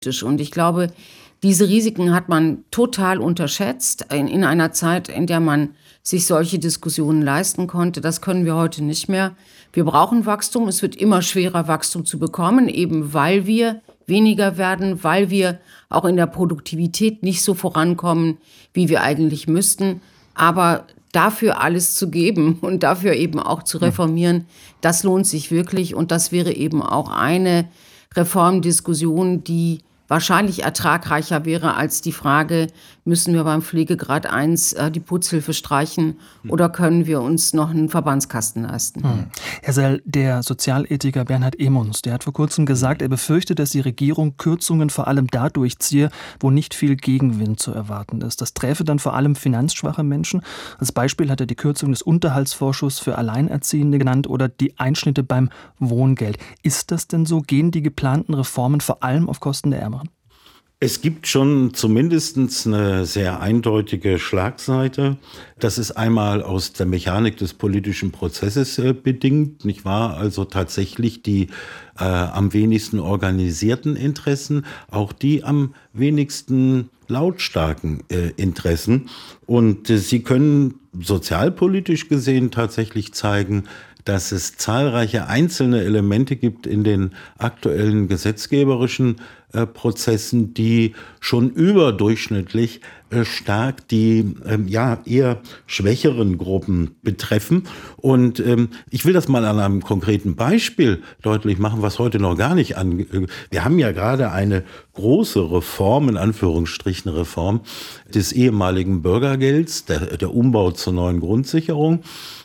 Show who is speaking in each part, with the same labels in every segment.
Speaker 1: Und ich glaube, diese Risiken hat man total unterschätzt in einer Zeit, in der man sich solche Diskussionen leisten konnte. Das können wir heute nicht mehr. Wir brauchen Wachstum. Es wird immer schwerer, Wachstum zu bekommen, eben weil wir weniger werden, weil wir auch in der Produktivität nicht so vorankommen, wie wir eigentlich müssten. Aber dafür alles zu geben und dafür eben auch zu reformieren, das lohnt sich wirklich. Und das wäre eben auch eine Reformdiskussion, die wahrscheinlich ertragreicher wäre als die Frage, müssen wir beim Pflegegrad 1 die Putzhilfe streichen oder können wir uns noch einen Verbandskasten leisten?
Speaker 2: Herr Sell, der Sozialethiker Bernhard Emunds, der hat vor kurzem gesagt, er befürchtet, dass die Regierung Kürzungen vor allem da durchziehe, wo nicht viel Gegenwind zu erwarten ist. Das träfe dann vor allem finanzschwache Menschen. Als Beispiel hat er die Kürzung des Unterhaltsvorschusses für Alleinerziehende genannt oder die Einschnitte beim Wohngeld. Ist das denn so? Gehen die geplanten Reformen vor allem auf Kosten der Ärmeren?
Speaker 3: Es gibt schon zumindest eine sehr eindeutige Schlagseite. Das ist einmal aus der Mechanik des politischen Prozesses bedingt, nicht wahr? Also tatsächlich die am wenigsten organisierten Interessen, auch die am wenigsten lautstarken Interessen. Und sie können sozialpolitisch gesehen tatsächlich zeigen, dass es zahlreiche einzelne Elemente gibt in den aktuellen gesetzgeberischen Prozessen, die schon überdurchschnittlich stark die eher schwächeren Gruppen betreffen. Und ich will das mal an einem konkreten Beispiel deutlich machen, was heute noch gar nicht wir haben ja gerade eine große Reform, in Anführungsstrichen Reform, des ehemaligen Bürgergelds, der Umbau zur neuen Grundsicherung,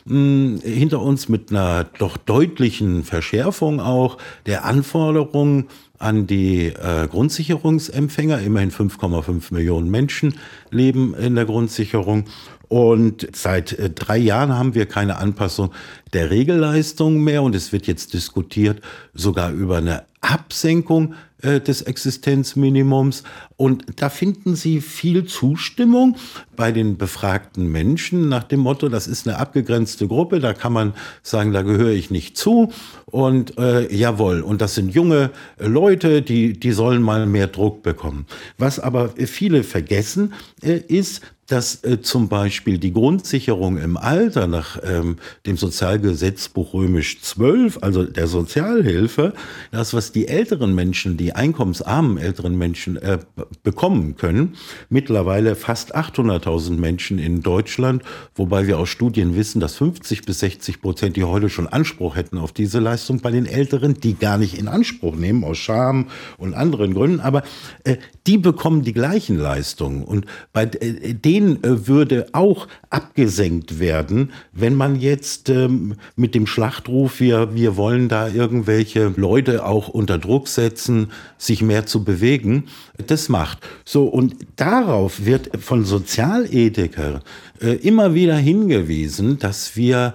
Speaker 3: hinter uns mit einer doch deutlichen Verschärfung auch der Anforderungen an die Grundsicherungsempfänger. Immerhin 5,5 Millionen Menschen leben in der Grundsicherung. Und seit 3 Jahren haben wir keine Anpassung der Regelleistungen mehr. Und es wird jetzt diskutiert sogar über eine Absenkung des Existenzminimums. Und da finden Sie viel Zustimmung bei den befragten Menschen nach dem Motto, das ist eine abgegrenzte Gruppe, da kann man sagen, da gehöre ich nicht zu. Und jawohl, und das sind junge Leute, die sollen mal mehr Druck bekommen. Was aber viele vergessen, ist, dass zum Beispiel die Grundsicherung im Alter nach dem Sozialgesetzbuch römisch 12, also der Sozialhilfe, das, was die älteren Menschen, die einkommensarmen älteren Menschen bekommen können, mittlerweile fast 800.000 Menschen in Deutschland, wobei wir aus Studien wissen, dass 50-60%, die heute schon Anspruch hätten auf diese Leistung, bei den Älteren, die gar nicht in Anspruch nehmen, aus Scham und anderen Gründen, aber die bekommen die gleichen Leistungen. Und bei denen würde auch abgesenkt werden, wenn man jetzt mit dem Schlachtruf, wir wollen da irgendwelche Leute auch unter Druck setzen, sich mehr zu bewegen, das macht. So, und darauf wird von Sozialethikern immer wieder hingewiesen, dass wir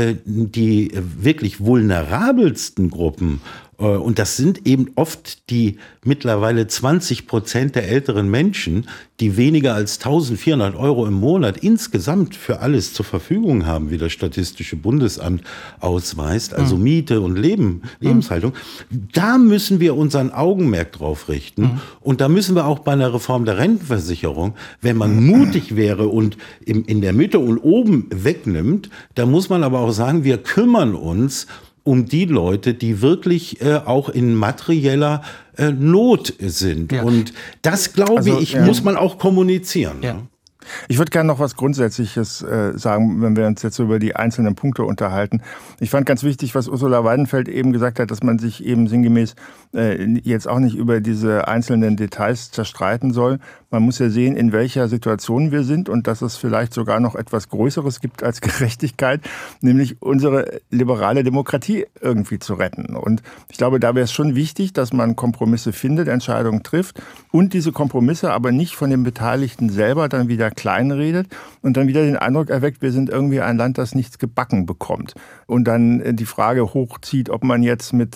Speaker 3: die wirklich vulnerabelsten Gruppen, und das sind eben oft die mittlerweile 20% der älteren Menschen, die weniger als 1.400 € im Monat insgesamt für alles zur Verfügung haben, wie das Statistische Bundesamt ausweist, also Miete und Lebenshaltung. Da müssen wir unseren Augenmerk drauf richten. Und da müssen wir auch bei einer Reform der Rentenversicherung, wenn man mutig wäre und in der Mitte und oben wegnimmt, da muss man aber auch sagen, wir kümmern uns um die Leute, die wirklich auch in materieller Not sind. Ja. Und das, glaube ich, muss man auch kommunizieren. Ja.
Speaker 4: Ich würde gerne noch was Grundsätzliches sagen, wenn wir uns jetzt über die einzelnen Punkte unterhalten. Ich fand ganz wichtig, was Ursula Weidenfeld eben gesagt hat, dass man sich eben sinngemäß jetzt auch nicht über diese einzelnen Details zerstreiten soll. Man muss ja sehen, in welcher Situation wir sind und dass es vielleicht sogar noch etwas Größeres gibt als Gerechtigkeit, nämlich unsere liberale Demokratie irgendwie zu retten. Und ich glaube, da wäre es schon wichtig, dass man Kompromisse findet, Entscheidungen trifft und diese Kompromisse aber nicht von den Beteiligten selber dann wieder kleinredet und dann wieder den Eindruck erweckt, wir sind irgendwie ein Land, das nichts gebacken bekommt. Und dann die Frage hochzieht, ob man jetzt mit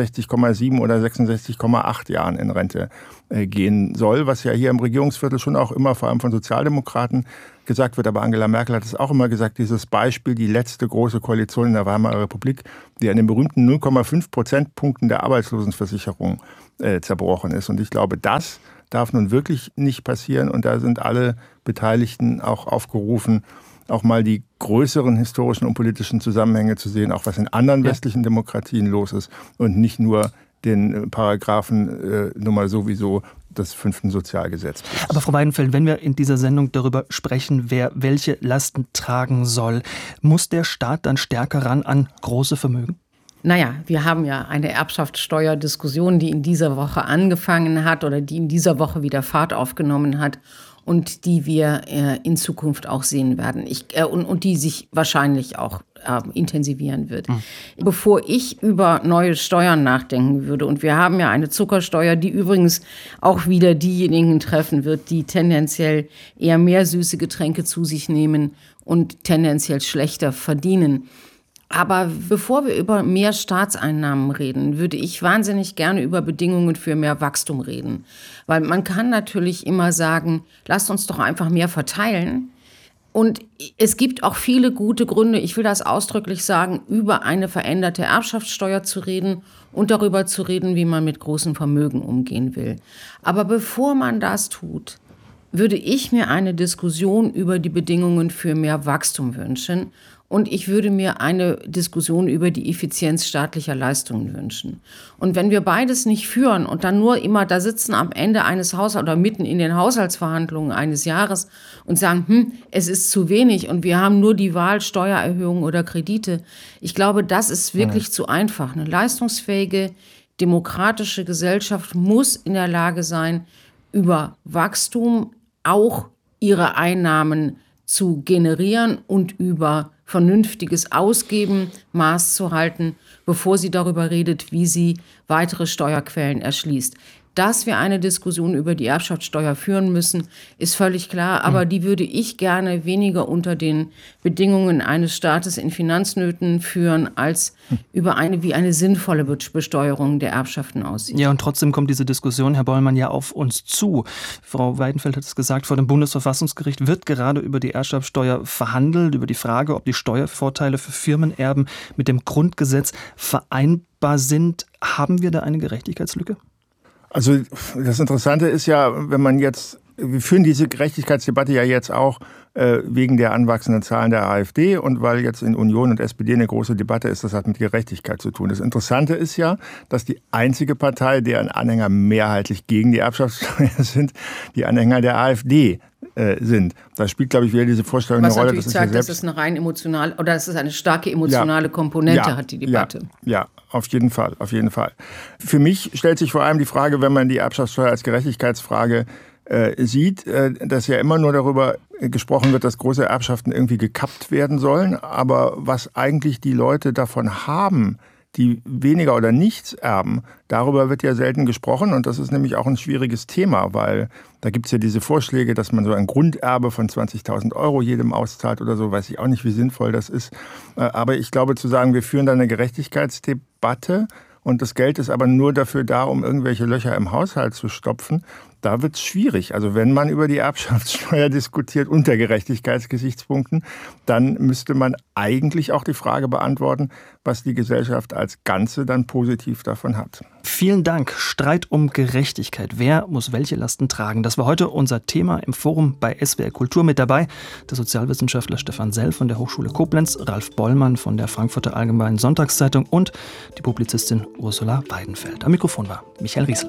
Speaker 4: 66,7 oder 66,8 Jahren in Rente gehen soll, was ja hier im Regierungsviertel schon auch immer, vor allem von Sozialdemokraten, gesagt wird. Aber Angela Merkel hat es auch immer gesagt, dieses Beispiel, die letzte große Koalition in der Weimarer Republik, die an den berühmten 0,5 Prozentpunkten der Arbeitslosenversicherung zerbrochen ist. Und ich glaube, das darf nun wirklich nicht passieren. Und da sind alle Beteiligten auch aufgerufen, auch mal die größeren historischen und politischen Zusammenhänge zu sehen, auch was in anderen westlichen Demokratien los ist und nicht nur den Paragraphen Nummer sowieso des 5. Sozialgesetzbuchs.
Speaker 2: Aber Frau Weidenfeld, wenn wir in dieser Sendung darüber sprechen, wer welche Lasten tragen soll, muss der Staat dann stärker ran an große Vermögen?
Speaker 1: Naja, wir haben ja eine Erbschaftssteuerdiskussion, die in dieser Woche angefangen hat oder die in dieser Woche wieder Fahrt aufgenommen hat und die wir in Zukunft auch sehen werden und die sich wahrscheinlich auch intensivieren wird. Bevor ich über neue Steuern nachdenken würde, und wir haben ja eine Zuckersteuer, die übrigens auch wieder diejenigen treffen wird, die tendenziell eher mehr süße Getränke zu sich nehmen und tendenziell schlechter verdienen. Aber bevor wir über mehr Staatseinnahmen reden, würde ich wahnsinnig gerne über Bedingungen für mehr Wachstum reden. Weil man kann natürlich immer sagen, lasst uns doch einfach mehr verteilen. Und es gibt auch viele gute Gründe, ich will das ausdrücklich sagen, über eine veränderte Erbschaftssteuer zu reden und darüber zu reden, wie man mit großen Vermögen umgehen will. Aber bevor man das tut, würde ich mir eine Diskussion über die Bedingungen für mehr Wachstum wünschen. Und ich würde mir eine Diskussion über die Effizienz staatlicher Leistungen wünschen. Und wenn wir beides nicht führen und dann nur immer da sitzen am Ende eines Haushalts oder mitten in den Haushaltsverhandlungen eines Jahres und sagen, es ist zu wenig und wir haben nur die Wahl Steuererhöhungen oder Kredite. Ich glaube, das ist wirklich zu einfach. Eine leistungsfähige, demokratische Gesellschaft muss in der Lage sein, über Wachstum auch ihre Einnahmen zu generieren und über vernünftiges Ausgeben Maß zu halten, bevor sie darüber redet, wie sie weitere Steuerquellen erschließt. Dass wir eine Diskussion über die Erbschaftssteuer führen müssen, ist völlig klar, aber die würde ich gerne weniger unter den Bedingungen eines Staates in Finanznöten führen, als über wie eine sinnvolle Besteuerung der Erbschaften aussieht.
Speaker 2: Ja, und trotzdem kommt diese Diskussion, Herr Bollmann, ja auf uns zu. Frau Weidenfeld hat es gesagt, vor dem Bundesverfassungsgericht wird gerade über die Erbschaftssteuer verhandelt, über die Frage, ob die Steuervorteile für Firmenerben mit dem Grundgesetz vereinbar sind. Haben wir da eine Gerechtigkeitslücke?
Speaker 4: Also das Interessante ist ja, wenn man jetzt, wir führen diese Gerechtigkeitsdebatte ja jetzt auch wegen der anwachsenden Zahlen der AfD und weil jetzt in Union und SPD eine große Debatte ist, das hat mit Gerechtigkeit zu tun. Das Interessante ist ja, dass die einzige Partei, deren Anhänger mehrheitlich gegen die Erbschaftssteuer sind, die Anhänger der AfD sind. Da spielt, glaube ich, wieder diese Vorstellung eine Rolle.
Speaker 1: Was natürlich zeigt, dass es eine rein emotionale oder dass es eine starke emotionale Komponente hat, die Debatte.
Speaker 4: Ja, auf jeden Fall, auf jeden Fall. Für mich stellt sich vor allem die Frage, wenn man die Erbschaftssteuer als Gerechtigkeitsfrage sieht, dass ja immer nur darüber gesprochen wird, dass große Erbschaften irgendwie gekappt werden sollen. Aber was eigentlich die Leute davon haben, die weniger oder nichts erben, darüber wird ja selten gesprochen. Und das ist nämlich auch ein schwieriges Thema, weil da gibt es ja diese Vorschläge, dass man so ein Grunderbe von 20.000 € jedem auszahlt oder so. Weiß ich auch nicht, wie sinnvoll das ist. Aber ich glaube, zu sagen, wir führen da eine Gerechtigkeitsdebatte und das Geld ist aber nur dafür da, um irgendwelche Löcher im Haushalt zu stopfen, da wird es schwierig. Also wenn man über die Erbschaftssteuer diskutiert unter Gerechtigkeitsgesichtspunkten, dann müsste man eigentlich auch die Frage beantworten, was die Gesellschaft als Ganze dann positiv davon hat.
Speaker 2: Vielen Dank. Streit um Gerechtigkeit. Wer muss welche Lasten tragen? Das war heute unser Thema im Forum bei SWR Kultur. Mit dabei der Sozialwissenschaftler Stefan Sell von der Hochschule Koblenz, Ralf Bollmann von der Frankfurter Allgemeinen Sonntagszeitung und die Publizistin Ursula Weidenfeld. Am Mikrofon war Michael Riesel.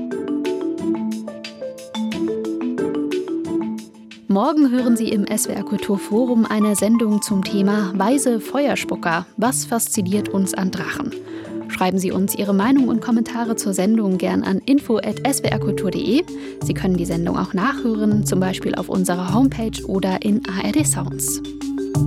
Speaker 5: Morgen hören Sie im SWR Kulturforum eine Sendung zum Thema Weise Feuerspucker. Was fasziniert uns an Drachen? Schreiben Sie uns Ihre Meinung und Kommentare zur Sendung gern an info@swrkultur.de. Sie können die Sendung auch nachhören, zum Beispiel auf unserer Homepage oder in ARD Sounds.